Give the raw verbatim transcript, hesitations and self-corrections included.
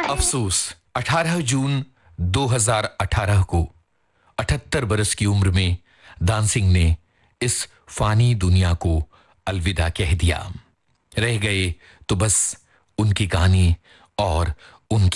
अफसोस अठारह जून दो हज़ार अठारह को अठहत्तर बरस की उम्र में दानसिंह ने इस फानी दुनिया को अलविदा कह दिया। रह गए तो बस उनकी कहानी और उनकी